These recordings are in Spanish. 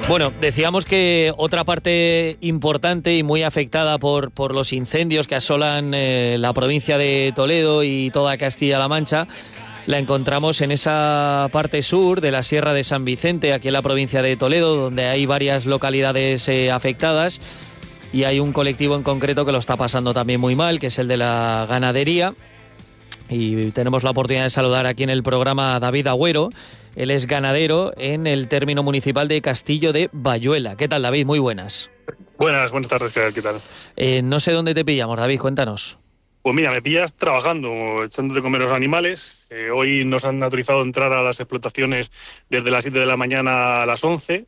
Bueno, decíamos que otra parte importante y muy afectada por los incendios que asolan la provincia de Toledo y toda Castilla-La Mancha la encontramos en esa parte sur de la Sierra de San Vicente, aquí en la provincia de Toledo, donde hay varias localidades afectadas y hay un colectivo en concreto que lo está pasando también muy mal, que es el de la ganadería. Y tenemos la oportunidad de saludar aquí en el programa a David Agüero. Él es ganadero en el término municipal de Castillo de Bayuela. ¿Qué tal, David? Muy buenas. Buenas tardes, ¿qué tal? No sé dónde te pillamos, David, cuéntanos. Pues mira, me pillas trabajando, echando de comer a los animales. Hoy nos han autorizado entrar a las explotaciones desde las 7 de la mañana a las 11.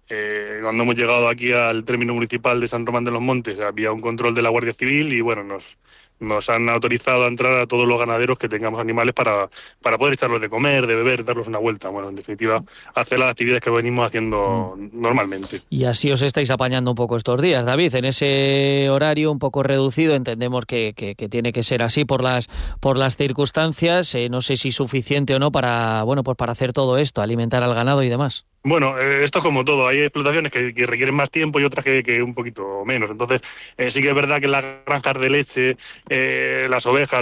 Cuando hemos llegado aquí al término municipal de San Román de los Montes había un control de la Guardia Civil y bueno, nos han autorizado a entrar a todos los ganaderos que tengamos animales para poder echarlos de comer, de beber, darlos una vuelta. Bueno, en definitiva, hacer las actividades que venimos haciendo normalmente. Y así os estáis apañando un poco estos días, David, en ese horario un poco reducido. Entendemos que tiene que ser así por las circunstancias. No sé si suficiente o no para hacer todo esto, alimentar al ganado y demás. Bueno, esto es como todo. Hay explotaciones que requieren más tiempo y otras que un poquito menos. Entonces, sí que es verdad que las granjas de leche, las ovejas,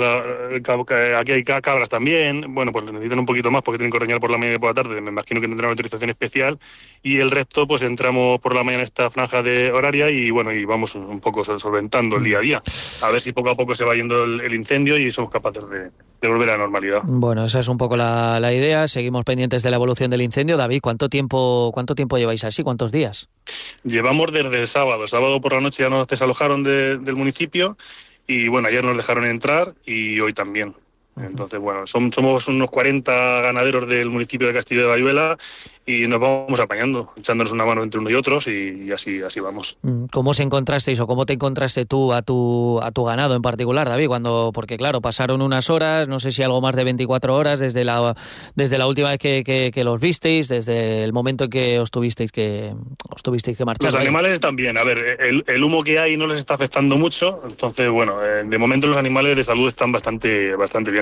aquí hay cabras también, bueno, pues necesitan un poquito más porque tienen que ordeñar por la mañana y por la tarde. Me imagino que tendrán una autorización especial. Y el resto, pues entramos por la mañana en esta franja de horaria y bueno, y vamos un poco solventando el día a día. A ver si poco a poco se va yendo el incendio y somos capaces de volver a la normalidad. Bueno, esa es un poco la idea. Seguimos pendientes de la evolución del incendio. David, ¿cuánto tiempo lleváis así? ¿Cuántos días? Llevamos desde el sábado. Sábado por la noche ya nos desalojaron del municipio y bueno, ayer nos dejaron entrar y hoy también. Entonces, bueno, somos unos 40 ganaderos del municipio de Castillo de Bayuela y nos vamos apañando, echándonos una mano entre uno y otros y así vamos. ¿Cómo os encontrasteis o cómo te encontraste tú a tu ganado en particular, David? Porque claro, pasaron unas horas, no sé si algo más de 24 horas desde la última vez que los visteis, desde el momento en que os tuvisteis que marchar. Los animales están bien. A ver, el humo que hay no les está afectando mucho, entonces, bueno, de momento los animales de salud están bastante bien.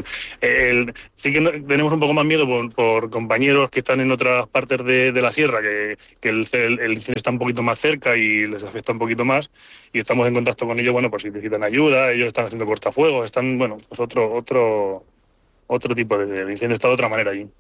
Sí que tenemos un poco más miedo por compañeros que están en otras partes de la sierra, que el incendio está un poquito más cerca y les afecta un poquito más, y estamos en contacto con ellos, bueno, pues si necesitan ayuda, ellos están haciendo cortafuegos, están, bueno, pues otro tipo de incendio, está de otra manera allí.